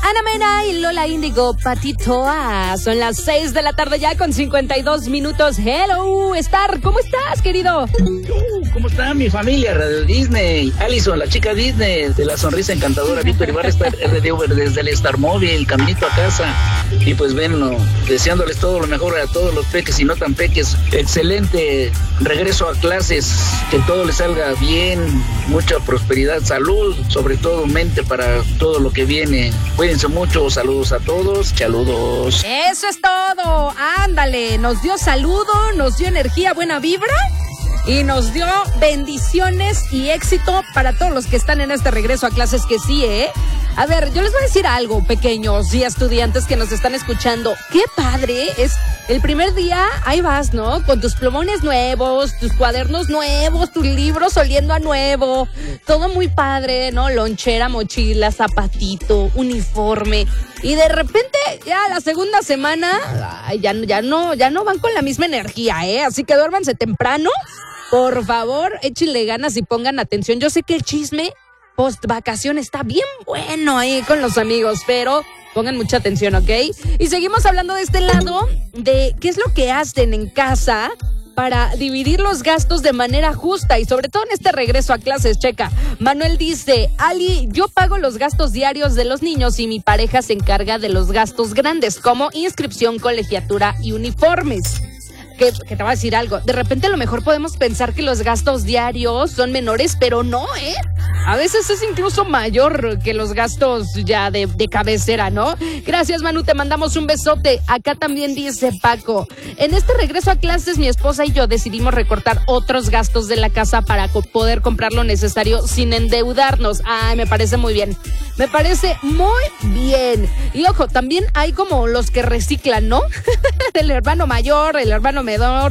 Ana Mena y Lola Índigo, Patitoa. Son las 6 de la tarde ya con 52 minutos. Hello, Star, ¿cómo estás, querido? ¿Cómo está mi familia? Radio Disney, Allison, la chica Disney, de la sonrisa encantadora, Víctor Ibarra, RD desde el Star Móvil, caminito a casa. Y pues bueno, deseándoles todo lo mejor a todos los peques y no tan peques. Excelente regreso a clases, que todo les salga bien, mucha prosperidad, salud, sobre todo mente para todo lo que viene. Cuídense mucho, saludos a todos, saludos. Eso es todo, ándale, nos dio saludo, nos dio energía, buena vibra y nos dio bendiciones y éxito para todos los que están en este regreso a clases, que sí, A ver, yo les voy a decir algo, pequeños y estudiantes que nos están escuchando. Qué padre es el primer día, ahí vas, ¿no? Con tus plumones nuevos, tus cuadernos nuevos, tus libros oliendo a nuevo. Todo muy padre, ¿no? Lonchera, mochila, zapatito, uniforme. Y de repente, ya la segunda semana, ya no van con la misma energía, Así que duérmanse temprano. Por favor, échenle ganas y pongan atención. Yo sé que el chisme post vacación está bien bueno ahí con los amigos, pero pongan mucha atención, ¿ok? Y seguimos hablando de este lado de qué es lo que hacen en casa para dividir los gastos de manera justa y sobre todo en este regreso a clases. Checa, Manuel dice: Ali, yo pago los gastos diarios de los niños y mi pareja se encarga de los gastos grandes como inscripción, colegiatura y uniformes. Que te voy a decir algo, de repente a lo mejor podemos pensar que los gastos diarios son menores, pero no, a veces es incluso mayor que los gastos ya de cabecera, ¿no? Gracias, Manu, te mandamos un besote. Acá también dice Paco: en este regreso a clases mi esposa y yo decidimos recortar otros gastos de la casa para poder comprar lo necesario sin endeudarnos. Ay, me parece muy bien, me parece muy bien. Y ojo, también hay como los que reciclan, ¿no? El hermano mayor, el hermano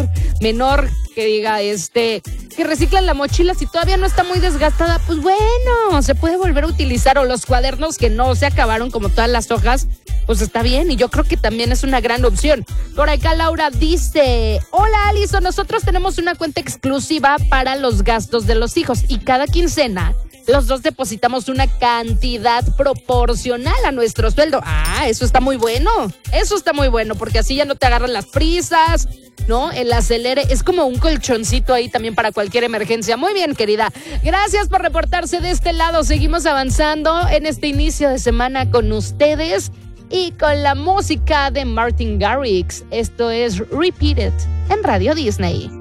menor, que diga, que reciclan la mochila si todavía no está muy desgastada, pues bueno, se puede volver a utilizar, o los cuadernos que no se acabaron como todas las hojas, pues está bien, y yo creo que también es una gran opción. Por acá Laura dice: hola Alison, nosotros tenemos una cuenta exclusiva para los gastos de los hijos y cada quincena los dos depositamos una cantidad proporcional a nuestro sueldo. Eso está muy bueno. Eso está muy bueno, porque así ya no te agarran las prisas, ¿no? El acelere es como un colchoncito ahí también para cualquier emergencia. Muy bien, querida. Gracias por reportarse de este lado. Seguimos avanzando en este inicio de semana con ustedes y con la música de Martin Garrix. Esto es Repeat It en Radio Disney.